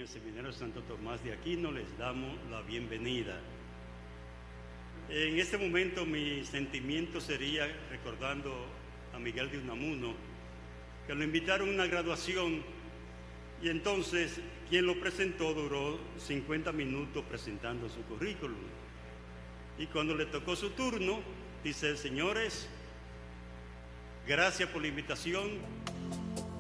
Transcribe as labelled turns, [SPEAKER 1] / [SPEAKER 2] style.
[SPEAKER 1] el Seminario Santo Tomás de Aquino les damos la bienvenida. En este momento mi sentimiento sería recordando a Miguel de Unamuno, que lo invitaron a una graduación y entonces quien lo presentó duró 50 minutos presentando su currículum. Y cuando le tocó su turno, dice: señores, gracias por la invitación,